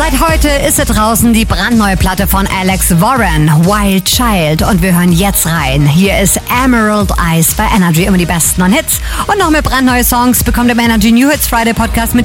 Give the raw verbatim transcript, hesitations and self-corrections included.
Seit heute ist sie draußen, die brandneue Platte von Alex Warren, Wild Child. Und wir hören jetzt rein. Hier ist Emerald Eyes bei Energy, immer die besten Hits. Und noch mehr brandneue Songs bekommt ihr im Energy New Hits Friday Podcast mit